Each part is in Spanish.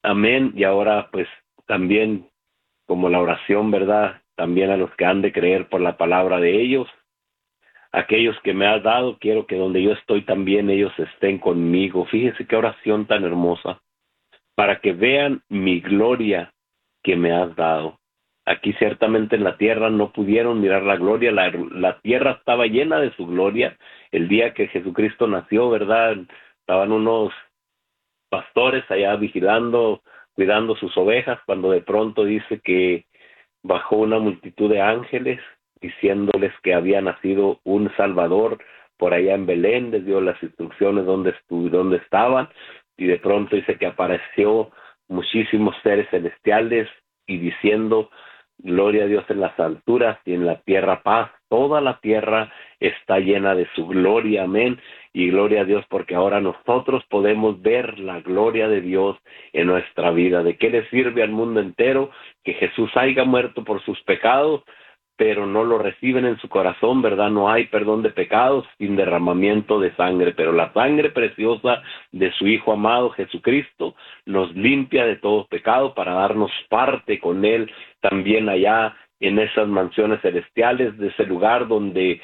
Amén. Y ahora pues también como la oración, ¿verdad? También a los que han de creer por la palabra de ellos. Aquellos que me has dado, quiero que donde yo estoy también ellos estén conmigo. Fíjese qué oración tan hermosa. Para que vean mi gloria que me has dado. Aquí ciertamente en la tierra no pudieron mirar la gloria, la tierra estaba llena de su gloria. El día que Jesucristo nació, ¿verdad? Estaban unos pastores allá vigilando, cuidando sus ovejas, cuando de pronto dice que bajó una multitud de ángeles diciéndoles que había nacido un Salvador por allá en Belén, les dio las instrucciones dónde estaban, y de pronto dice que apareció muchísimos seres celestiales y diciendo: gloria a Dios en las alturas y en la tierra paz. Toda la tierra está llena de su gloria, amén. Y gloria a Dios porque ahora nosotros podemos ver la gloria de Dios en nuestra vida. ¿De qué le sirve al mundo entero que Jesús haya muerto por sus pecados, pero no lo reciben en su corazón, ¿verdad? No hay perdón de pecados sin derramamiento de sangre, pero la sangre preciosa de su Hijo amado Jesucristo nos limpia de todo pecado para darnos parte con Él también allá en esas mansiones celestiales, de ese lugar donde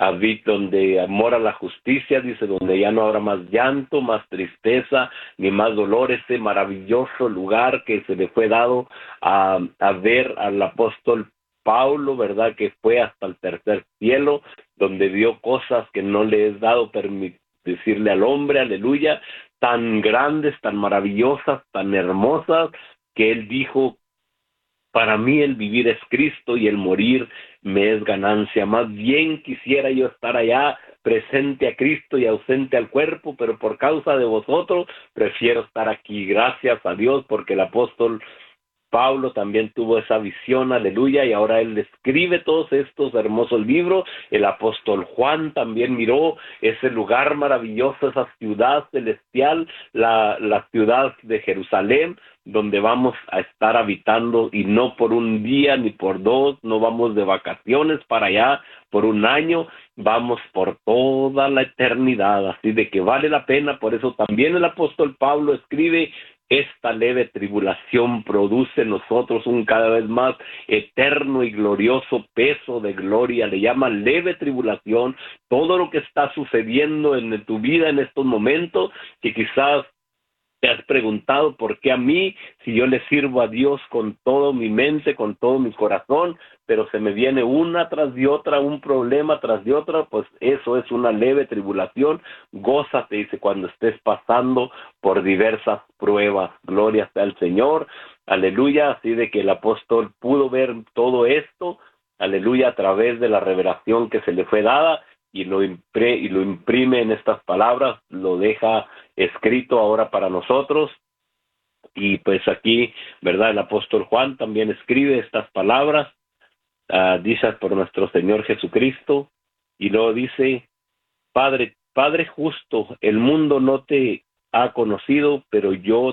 donde mora la justicia, dice, donde ya no habrá más llanto, más tristeza, ni más dolor. Ese maravilloso lugar que se le fue dado a ver al apóstol Pablo, ¿verdad? Que fue hasta el tercer cielo, donde vio cosas que no le es dado decirle al hombre, aleluya, tan grandes, tan maravillosas, tan hermosas, que él dijo: para mí el vivir es Cristo y el morir me es ganancia. Más bien quisiera yo estar allá presente a Cristo y ausente al cuerpo, pero por causa de vosotros prefiero estar aquí. Gracias a Dios porque el apóstol Pablo también tuvo esa visión, aleluya, y ahora él escribe todos estos hermosos libros. El apóstol Juan también miró ese lugar maravilloso, esa ciudad celestial, la ciudad de Jerusalén, donde vamos a estar habitando, y no por un día ni por dos, no vamos de vacaciones para allá por un año, vamos por toda la eternidad, así de que vale la pena. Por eso también el apóstol Pablo escribe: esta leve tribulación produce en nosotros un cada vez más eterno y glorioso peso de gloria. Le llama leve tribulación todo lo que está sucediendo en tu vida en estos momentos, que quizás te has preguntado: ¿por qué a mí? Si yo le sirvo a Dios con toda mi mente, con todo mi corazón, pero se me viene una tras de otra, un problema tras de otra. Pues eso es una leve tribulación. Gózate, dice, cuando estés pasando por diversas pruebas. Gloria sea al Señor, aleluya. Así de que el apóstol pudo ver todo esto, aleluya, a través de la revelación que se le fue dada, y lo imprime en estas palabras, lo deja escrito ahora para nosotros. Y pues aquí, ¿verdad? El apóstol Juan también escribe estas palabras, dichas por nuestro Señor Jesucristo, y luego dice: Padre justo, el mundo no te ha conocido, pero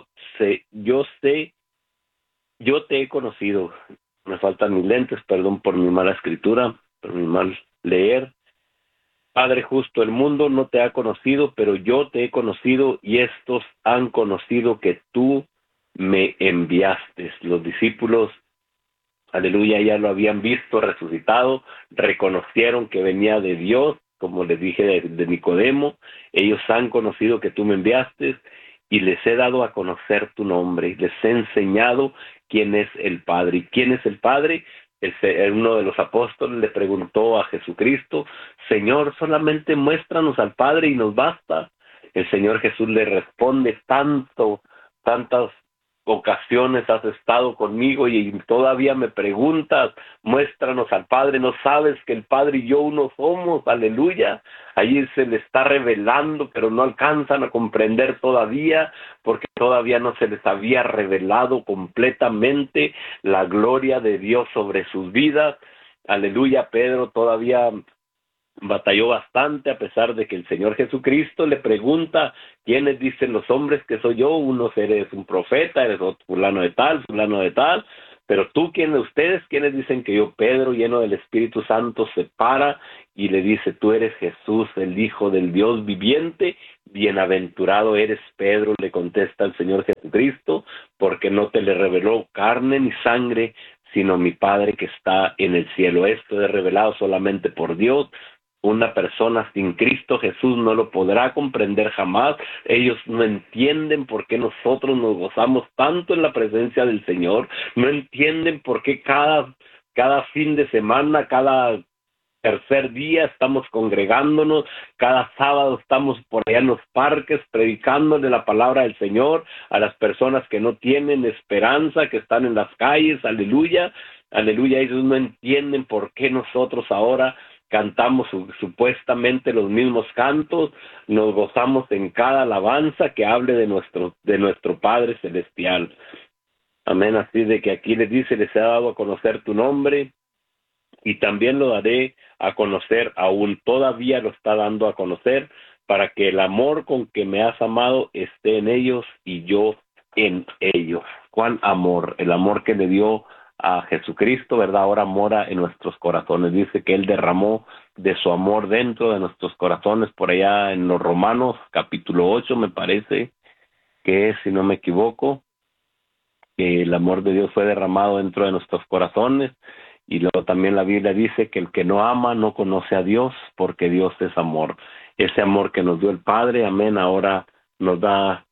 yo te he conocido. Me faltan mis lentes, perdón por mi mala escritura, por mi mal leer. Padre justo, el mundo no te ha conocido, pero yo te he conocido, y estos han conocido que tú me enviaste. Los discípulos, aleluya, ya lo habían visto resucitado, reconocieron que venía de Dios, como les dije de Nicodemo. Ellos han conocido que tú me enviaste, y les he dado a conocer tu nombre, y les he enseñado quién es el Padre. ¿Y quién es el Padre? Uno de los apóstoles le preguntó a Jesucristo: Señor, solamente muéstranos al Padre y nos basta. El Señor Jesús le responde: tantas ocasiones has estado conmigo y todavía me preguntas: muéstranos al Padre. ¿No sabes que el Padre y yo uno somos? Aleluya. Allí se le está revelando, pero no alcanzan a comprender todavía, porque todavía no se les había revelado completamente la gloria de Dios sobre sus vidas. Aleluya. Pedro todavía batalló bastante, a pesar de que el Señor Jesucristo le pregunta: ¿quiénes dicen los hombres que soy yo? Unos eres un profeta, eres otro fulano de tal, pero tú, ¿quiénes dicen que yo? Pedro, lleno del Espíritu Santo, se para y le dice: tú eres Jesús, el Hijo del Dios viviente. Bienaventurado eres, Pedro, le contesta el Señor Jesucristo, porque no te le reveló carne ni sangre, sino mi Padre que está en el cielo. Esto es revelado solamente por Dios. Una persona sin Cristo Jesús no lo podrá comprender jamás. Ellos no entienden por qué nosotros nos gozamos tanto en la presencia del Señor. No entienden por qué cada fin de semana, cada tercer día estamos congregándonos, cada sábado estamos por allá en los parques predicándole la palabra del Señor a las personas que no tienen esperanza, que están en las calles. Aleluya, aleluya. Ellos no entienden por qué nosotros ahora cantamos supuestamente los mismos cantos, nos gozamos en cada alabanza que hable de nuestro Padre Celestial. Amén. Así de que aquí les dice, les he dado a conocer tu nombre, y también lo daré a conocer, aún todavía lo está dando a conocer, para que el amor con que me has amado esté en ellos y yo en ellos. ¿Cuál amor? El amor que le dio a Jesucristo, ¿verdad? Ahora mora en nuestros corazones. Dice que Él derramó de su amor dentro de nuestros corazones, por allá en los Romanos, capítulo 8, me parece que es, si no me equivoco, que el amor de Dios fue derramado dentro de nuestros corazones. Y luego también la Biblia dice que el que no ama no conoce a Dios, porque Dios es amor. Ese amor que nos dio el Padre, amén, ahora nos da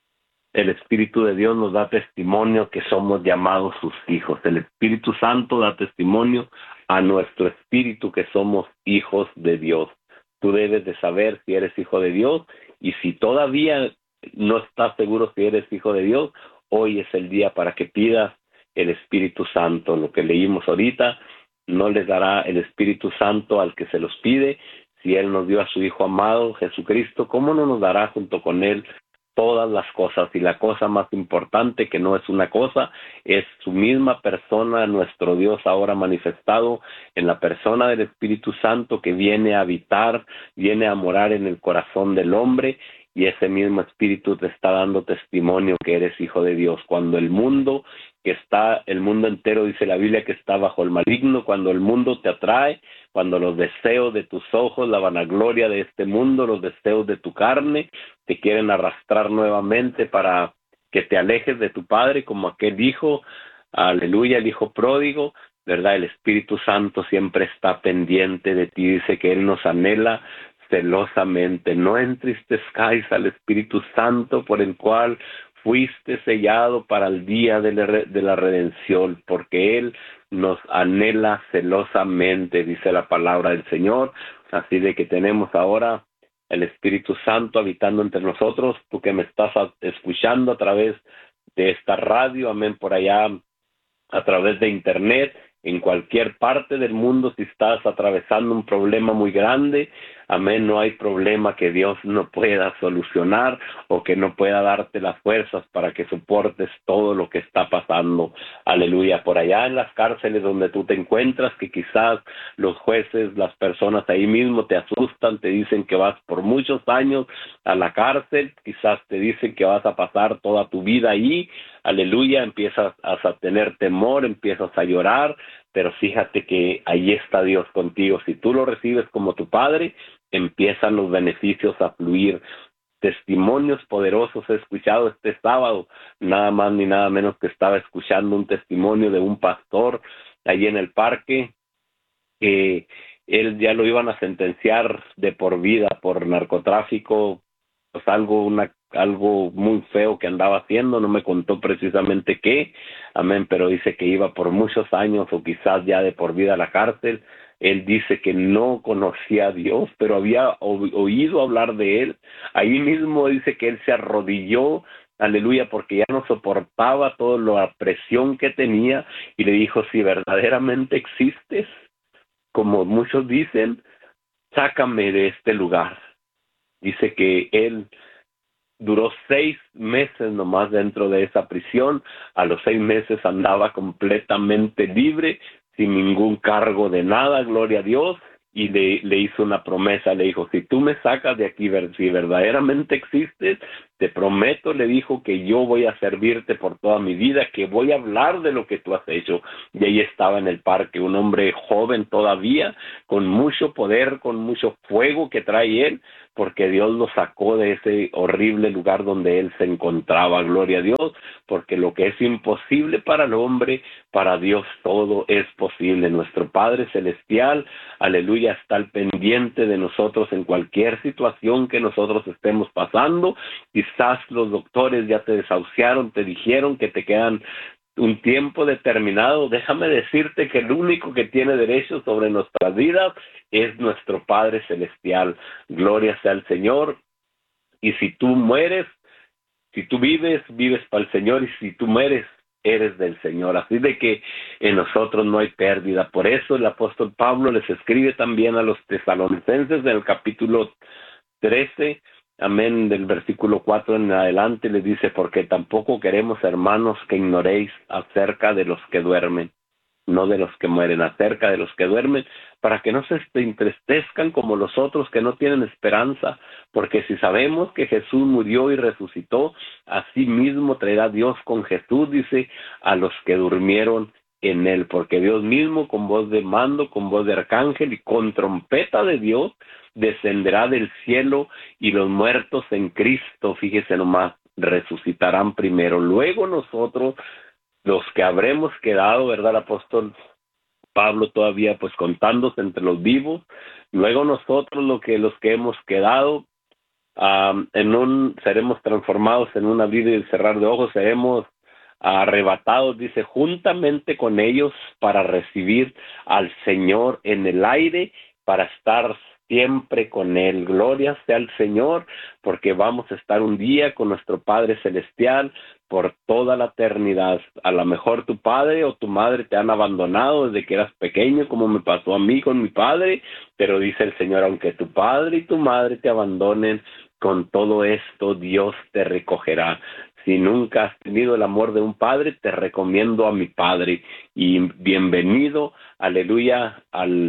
el Espíritu de Dios, nos da testimonio que somos llamados sus hijos. El Espíritu Santo da testimonio a nuestro espíritu que somos hijos de Dios. Tú debes de saber si eres hijo de Dios, y si todavía no estás seguro si eres hijo de Dios, hoy es el día para que pidas el Espíritu Santo. Lo que leímos ahorita, no les dará el Espíritu Santo al que se los pide. Si Él nos dio a su Hijo amado, Jesucristo, ¿cómo no nos dará junto con Él todas las cosas? Y la cosa más importante, que no es una cosa, es su misma persona, nuestro Dios ahora manifestado en la persona del Espíritu Santo, que viene a habitar, viene a morar en el corazón del hombre. Y ese mismo Espíritu te está dando testimonio que eres hijo de Dios. Cuando el mundo entero, dice la Biblia, que está bajo el maligno, cuando el mundo te atrae, cuando los deseos de tus ojos, la vanagloria de este mundo, los deseos de tu carne, te quieren arrastrar nuevamente para que te alejes de tu Padre, como aquel hijo, aleluya, el hijo pródigo, ¿verdad? El Espíritu Santo siempre está pendiente de ti. Dice que Él nos anhela celosamente. No entristezcáis al Espíritu Santo, por el cual fuiste sellado para el día de la redención, porque Él nos anhela celosamente, dice la palabra del Señor. Así de que tenemos ahora el Espíritu Santo habitando entre nosotros. Tú que me estás escuchando a través de esta radio, amén, por allá a través de internet, en cualquier parte del mundo, si estás atravesando un problema muy grande, amén, no hay problema que Dios no pueda solucionar o que no pueda darte las fuerzas para que soportes todo lo que está pasando. Aleluya. Por allá en las cárceles donde tú te encuentras, que quizás los jueces, las personas ahí mismo te asustan, te dicen que vas por muchos años a la cárcel, quizás te dicen que vas a pasar toda tu vida ahí. Aleluya, empiezas a tener temor, empiezas a llorar, pero fíjate que ahí está Dios contigo. Si tú lo recibes como tu Padre, empiezan los beneficios a fluir. Testimonios poderosos he escuchado este sábado, nada más ni nada menos que estaba escuchando un testimonio de un pastor allí en el parque, que él ya lo iban a sentenciar de por vida por narcotráfico, pues algo muy feo que andaba haciendo. No me contó precisamente qué, amén, pero dice que iba por muchos años o quizás ya de por vida a la cárcel. Él dice que no conocía a Dios, pero había oído hablar de Él. Ahí mismo dice que él se arrodilló, aleluya, porque ya no soportaba toda la presión que tenía, y le dijo: si verdaderamente existes, como muchos dicen, sácame de este lugar. Dice que él duró 6 meses nomás dentro de esa prisión. A los 6 meses andaba completamente libre, sin ningún cargo de nada, gloria a Dios. Y le hizo una promesa, le dijo: si tú me sacas de aquí, si verdaderamente existes, te prometo, le dijo, que yo voy a servirte por toda mi vida, que voy a hablar de lo que tú has hecho. Y ahí estaba en el parque un hombre joven todavía, con mucho poder, con mucho fuego que trae él, porque Dios lo sacó de ese horrible lugar donde él se encontraba. Gloria a Dios, porque lo que es imposible para el hombre, para Dios todo es posible. Nuestro Padre Celestial, aleluya, está al pendiente de nosotros en cualquier situación que nosotros estemos pasando. Quizás los doctores ya te desahuciaron, te dijeron que te quedan un tiempo determinado. Déjame decirte que el único que tiene derecho sobre nuestras vidas es nuestro Padre Celestial. Gloria sea al Señor. Y si tú mueres, si tú vives, vives para el Señor, y si tú mueres, eres del Señor. Así de que en nosotros no hay pérdida. Por eso el apóstol Pablo les escribe también a los tesalonicenses en el capítulo 13, amén, del versículo 4 en adelante, les dice: porque tampoco queremos, hermanos, que ignoréis acerca de los que duermen, no de los que mueren, acerca de los que duermen, para que no se entristezcan como los otros que no tienen esperanza, porque si sabemos que Jesús murió y resucitó, así mismo traerá Dios con Jesús, dice, a los que durmieron en él, porque Dios mismo con voz de mando, con voz de arcángel y con trompeta de Dios descenderá del cielo, y los muertos en Cristo, fíjese nomás, resucitarán primero. Luego nosotros, los que habremos quedado, ¿verdad? El apóstol Pablo todavía pues contándose entre los vivos. Luego nosotros, los que hemos quedado, seremos transformados en un abrir y cerrar de ojos, seremos arrebatados, dice, juntamente con ellos para recibir al Señor en el aire, para estar siempre con Él. Gloria sea al Señor, porque vamos a estar un día con nuestro Padre Celestial por toda la eternidad. A lo mejor tu padre o tu madre te han abandonado desde que eras pequeño, como me pasó a mí con mi padre, pero dice el Señor, aunque tu padre y tu madre te abandonen, con todo esto Dios te recogerá. Si nunca has tenido el amor de un padre, te recomiendo a mi Padre, y bienvenido, aleluya,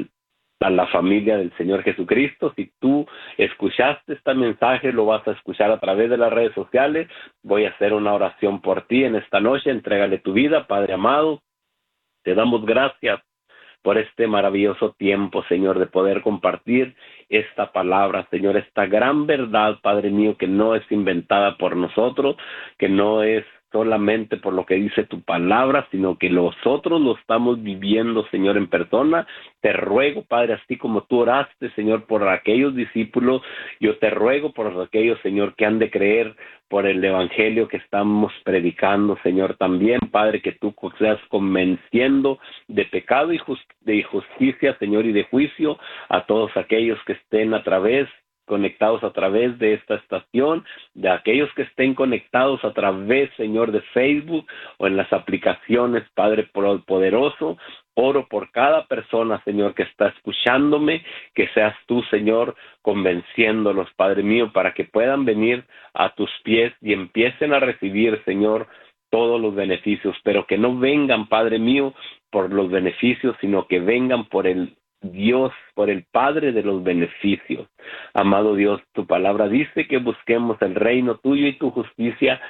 a la familia del Señor Jesucristo. Si tú escuchaste este mensaje, lo vas a escuchar a través de las redes sociales. Voy a hacer una oración por ti en esta noche. Entrégale tu vida, Padre amado. Te damos gracias por este maravilloso tiempo, Señor, de poder compartir esta palabra, Señor, esta gran verdad, Padre mío, que no es inventada por nosotros, que no es solamente por lo que dice tu palabra, sino que nosotros lo estamos viviendo, Señor, en persona. Te ruego, Padre, así como tú oraste, Señor, por aquellos discípulos, yo te ruego por aquellos, Señor, que han de creer por el evangelio que estamos predicando, Señor, también, Padre, que tú seas convenciendo de pecado y de justicia, Señor, y de juicio a todos aquellos que estén conectados a través de esta estación, de aquellos que estén conectados a través, Señor, de Facebook o en las aplicaciones, Padre poderoso. Oro por cada persona, Señor, que está escuchándome, que seas tú, Señor, convenciéndolos, Padre mío, para que puedan venir a tus pies y empiecen a recibir, Señor, todos los beneficios, pero que no vengan, Padre mío, por los beneficios, sino que vengan por el Dios, por el Padre de los beneficios. Amado Dios, tu palabra dice que busquemos el reino tuyo y tu justicia,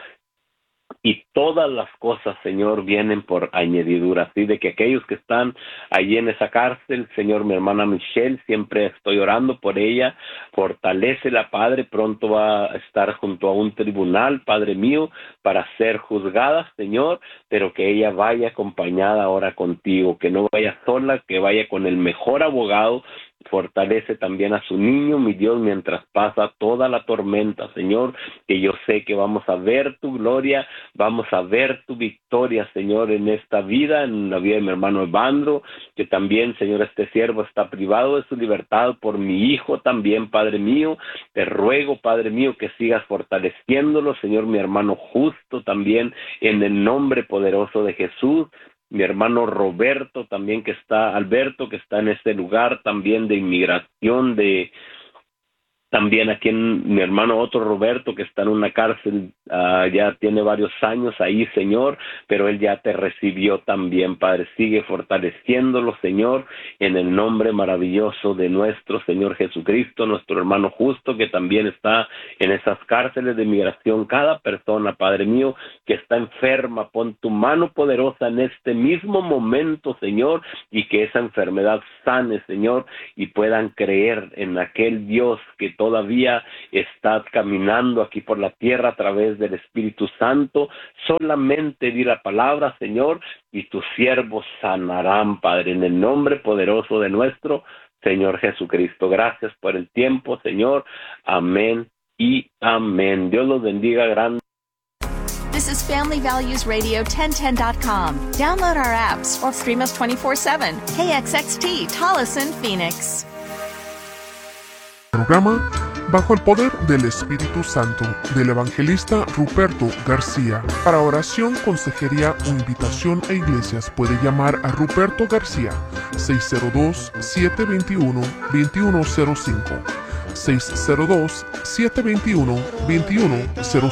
y todas las cosas, Señor, vienen por añadidura. Así de que aquellos que están allí en esa cárcel, Señor, mi hermana Michelle, siempre estoy orando por ella, fortalécela, Padre, pronto va a estar junto a un tribunal, Padre mío, para ser juzgada, Señor, pero que ella vaya acompañada ahora contigo, que no vaya sola, que vaya con el mejor abogado. Fortalece también a su niño, mi Dios, mientras pasa toda la tormenta, Señor, que yo sé que vamos a ver tu gloria, vamos a ver tu victoria, Señor, en esta vida, en la vida de mi hermano Evandro, que también, Señor, este siervo está privado de su libertad por mi hijo también, Padre mío. Te ruego, Padre mío, que sigas fortaleciéndolo, Señor, mi hermano Justo también, en el nombre poderoso de Jesús. Mi hermano Alberto, que está en este lugar también de inmigración, También aquí mi hermano otro Roberto, que está en una cárcel, ya tiene varios años ahí, Señor, pero él ya te recibió también, Padre. Sigue fortaleciéndolo, Señor, en el nombre maravilloso de nuestro Señor Jesucristo, nuestro hermano justo, que también está en esas cárceles de migración. Cada persona, Padre mío, que está enferma, pon tu mano poderosa en este mismo momento, Señor, y que esa enfermedad sane, Señor, y puedan creer en aquel Dios que todavía está caminando aquí por la tierra a través del Espíritu Santo. Solamente di la palabra, Señor, y tus siervos sanarán, Padre, en el nombre poderoso de nuestro Señor Jesucristo. Gracias por el tiempo, Señor. Amén y amén. Dios los bendiga grande. This is Family Values Radio 1010.com. Download our apps or stream us 24/7. KXXT, Tolleson, Phoenix. Programa Bajo el Poder del Espíritu Santo, del evangelista Ruperto García. Para oración, consejería o invitación a iglesias puede llamar a Ruperto García 602-721-2105. 602-721-2105.